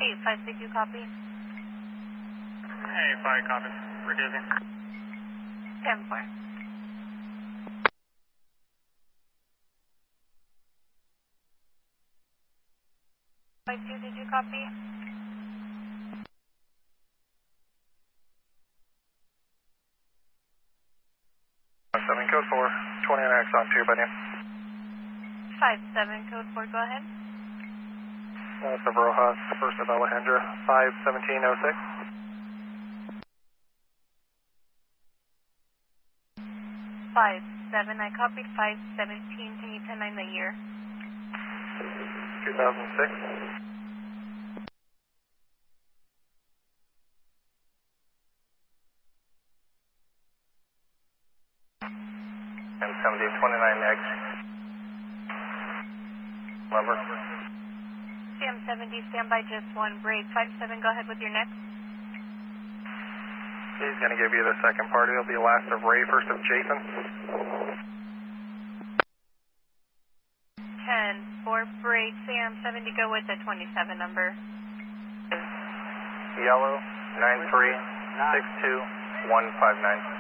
8562 copy. 85 copy. Reducing. 10-4. 52, did you copy? Code 4, 29X on 2 by name. 57, code 4, go ahead. That's the Rojas, first of Alejandra, 51706. 57, I copied 517, can you 10-9 the year? 2006. M70 29X. Lever. CM70, standby just one break. 57, go ahead with your next. He's going to give you the second party. It'll be last of Ray, first of Jason. 10-4 break. CM70, go with the 27 number. Yellow 9362159.